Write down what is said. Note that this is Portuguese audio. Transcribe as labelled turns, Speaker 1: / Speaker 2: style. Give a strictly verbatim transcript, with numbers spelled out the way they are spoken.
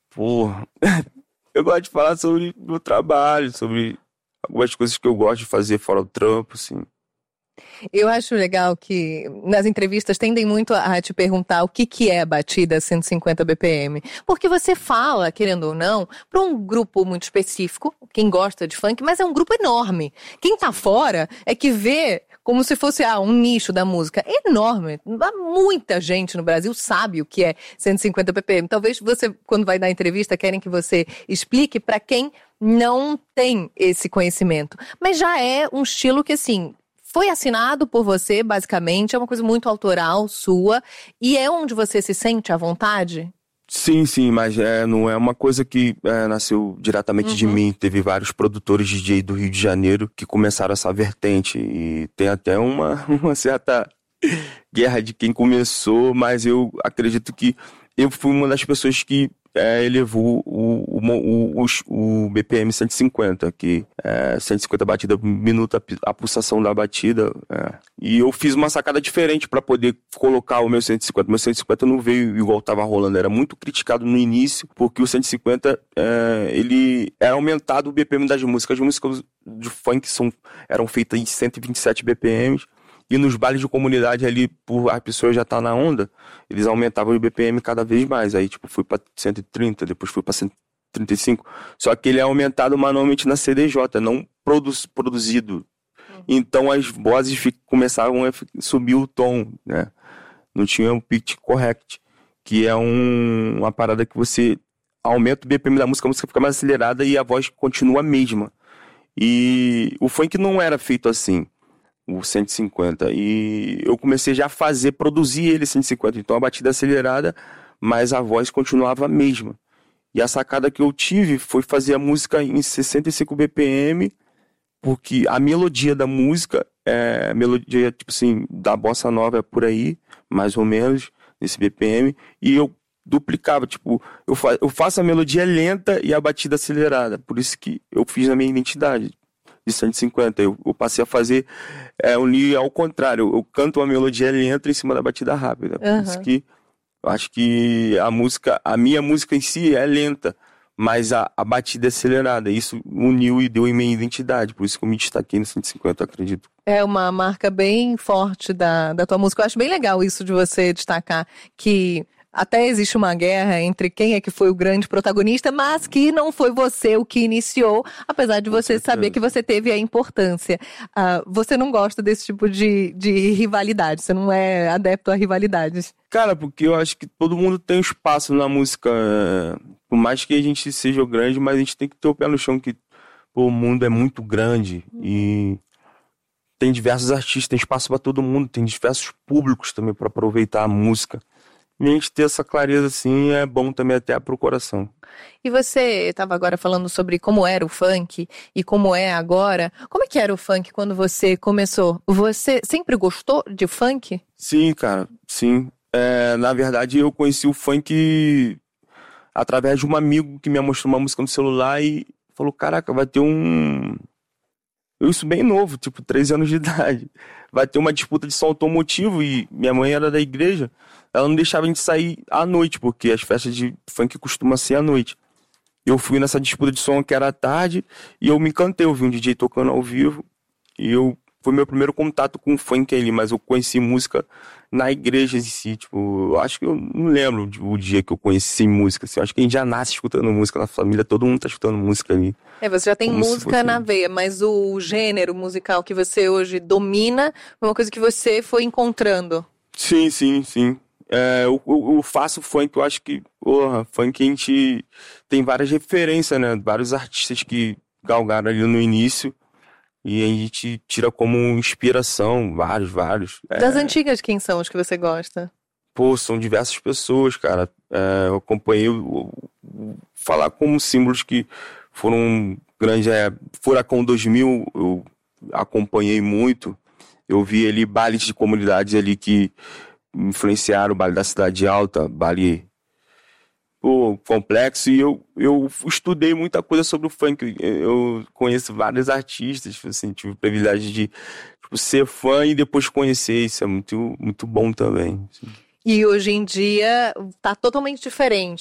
Speaker 1: Pô, eu gosto de falar sobre o meu trabalho, sobre algumas coisas que eu gosto de fazer fora do trampo, assim.
Speaker 2: Eu acho legal que nas entrevistas tendem muito a te perguntar o que, que é a batida cento e cinquenta B P M. Porque você fala, querendo ou não, para um grupo muito específico, quem gosta de funk, mas é um grupo enorme. Quem tá fora é que vê como se fosse ah, um nicho da música enorme. Muita gente no Brasil sabe o que é cento e cinquenta B P M. Talvez você, quando vai dar entrevista, querem que você explique para quem não tem esse conhecimento. Mas já é um estilo que, assim, foi assinado por você, basicamente, é uma coisa muito autoral, sua, e é onde você se sente à vontade?
Speaker 1: Sim, sim, mas é, não é uma coisa que é, nasceu diretamente
Speaker 2: Uhum.
Speaker 1: de mim. Teve vários produtores D J do Rio de Janeiro que começaram essa vertente. E tem até uma, uma certa guerra de quem começou, mas eu acredito que eu fui uma das pessoas que é, elevou o, o, o, o, o B P M cento e cinquenta, que é cento e cinquenta batidas por minuto, a, a pulsação da batida. É. E eu fiz uma sacada diferente para poder colocar o meu cento e cinquenta. O meu cento e cinquenta não veio igual estava rolando, era muito criticado no início, porque o cento e cinquenta é, ele era aumentado o B P M das músicas. As músicas de funk são, eram feitas em cento e vinte e sete B P Ms. E nos bailes de comunidade ali, por a pessoa já tá na onda, eles aumentavam o B P M cada vez mais. Aí, tipo, fui pra cento e trinta, depois fui pra cento e trinta e cinco. Só que ele é aumentado manualmente na C D J, não produ- produzido. Uhum. Então as vozes fi- começaram a fi- subir o tom, né? Não tinha um pitch correct, que é um, uma parada que você aumenta o B P M da música, a música fica mais acelerada e a voz continua a mesma. E o funk não era feito assim, o cento e cinquenta, e eu comecei já a fazer, produzir ele cento e cinquenta, então a batida acelerada, mas a voz continuava a mesma. E a sacada que eu tive foi fazer a música em sessenta e cinco B P M, porque a melodia da música é a melodia, tipo assim, da bossa nova é por aí, mais ou menos, nesse B P M, e eu duplicava, tipo, eu, fa- eu faço a melodia lenta e a batida acelerada, por isso que eu fiz na minha identidade de cento e cinquenta, eu, eu passei a fazer é, unir ao contrário, eu, eu canto uma melodia lenta em cima da batida rápida, por
Speaker 2: Uhum.
Speaker 1: isso que eu acho que a música, a minha música em si é lenta, mas a, a batida é acelerada, isso uniu e deu em minha identidade, por isso que eu me destaquei no cento e cinquenta, eu acredito.
Speaker 2: É uma marca bem forte da, da tua música. Eu acho bem legal isso de você destacar que até existe uma guerra entre quem é que foi o grande protagonista, mas que não foi você o que iniciou, apesar de você saber que você teve a importância. Uh, você não gosta desse tipo de, de rivalidade, você não é adepto a rivalidades.
Speaker 1: Cara, porque eu acho que todo mundo tem um espaço na música, por mais que a gente seja grande, mas a gente tem que ter o pé no chão, que pô, o mundo é muito grande e tem diversos artistas, tem espaço para todo mundo, tem diversos públicos também para aproveitar a música. E a gente ter essa clareza assim é bom também até pro coração.
Speaker 2: E você estava agora falando sobre como era o funk e como é agora. Como é que era o funk quando você começou? Você sempre gostou de funk?
Speaker 1: Sim, cara, sim. É, na verdade, eu conheci o funk através de um amigo que me mostrou uma música no celular e falou, caraca, vai ter um... Eu isso bem novo, tipo, treze anos de idade. Vai ter uma disputa de som automotivo e minha mãe era da igreja. Ela não deixava a gente sair à noite, porque as festas de funk costumam ser à noite. Eu fui nessa disputa de som que era à tarde e eu me encantei. Eu vi um D J tocando ao vivo e eu... Foi meu primeiro contato com o funk ali, mas eu conheci música na igreja em si, tipo, eu acho que eu não lembro o dia que eu conheci música, assim, eu acho que a gente já nasce escutando música na família, todo mundo tá escutando música ali.
Speaker 2: É, você já tem
Speaker 1: Como
Speaker 2: música
Speaker 1: fosse...
Speaker 2: na veia, mas o gênero musical que você hoje domina é uma coisa que você foi encontrando.
Speaker 1: Sim, sim, sim. É, eu, eu, eu faço funk, eu acho que, porra, funk a gente tem várias referências, né, vários artistas que galgaram ali no início. E a gente tira como inspiração, vários, vários.
Speaker 2: Das
Speaker 1: é...
Speaker 2: antigas, quem são os que você gosta?
Speaker 1: Pô, são diversas pessoas, cara. É, eu acompanhei o, o, falar como símbolos que foram grandes. É, Furacão dois mil, eu acompanhei muito. Eu vi ali bailes de comunidades ali que influenciaram o baile da Cidade Alta, baile... Pô, complexo, e eu, eu estudei muita coisa sobre o funk. Eu conheço vários artistas, assim, tive o privilégio de tipo, ser fã e depois conhecer. Isso é muito, muito bom também. Assim.
Speaker 2: E hoje em dia tá totalmente diferente.